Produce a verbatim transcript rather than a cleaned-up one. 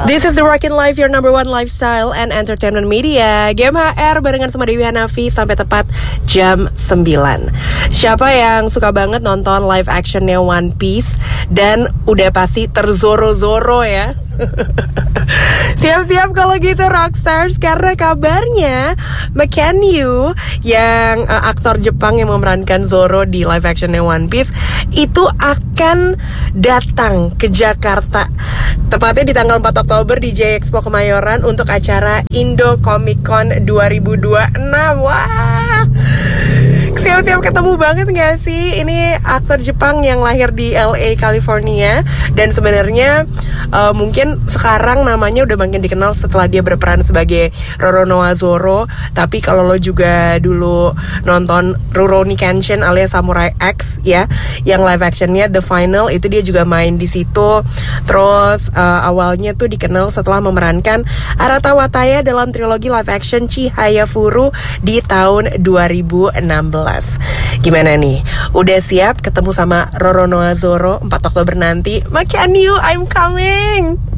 This is the Rockin' Life, your number one lifestyle and entertainment media. G M H R barengan sama Dewi Hanafi sampai tepat jam sembilan. Siapa yang suka banget nonton live actionnya One Piece dan udah pasti terzoro-zoro ya. Siap-siap kalau gitu Rockstars, karena kabarnya McCann Yu yang uh, aktor Jepang yang memerankan Zoro di live actionnya One Piece itu akan datang ke Jakarta, tepatnya di tanggal empat Oktober di J Expo Kemayoran untuk acara Indo Comic Con dua ribu dua puluh enam. Wah, siap-siap ketemu banget gak sih? Ini aktor Jepang yang lahir di L A, California, dan sebenarnya uh, mungkin sekarang namanya udah makin dikenal setelah dia berperan sebagai Roronoa Zoro. Tapi kalau lo juga dulu nonton Rurouni Kenshin alias Samurai X ya, yang live actionnya The Final, itu dia juga main di situ. Terus uh, awalnya tuh dikenal setelah memerankan Arata Wataya dalam trilogi live action Chihaya Furu di tahun dua ribu enam belas. Gimana nih? Udah siap ketemu sama Roronoa Zoro empat Oktober nanti? McCann Yu, I'm coming!